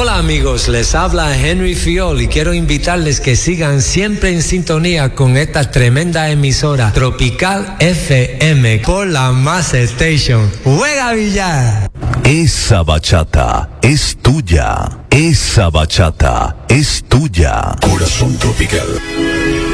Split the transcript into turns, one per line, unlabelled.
Hola amigos, les habla Henry Fiol y quiero invitarles que sigan siempre en sintonía con esta tremenda emisora Tropical FM por la Mass Station. ¡Juega billar!
Esa bachata es tuya. Esa bachata es tuya.
Corazón Tropical.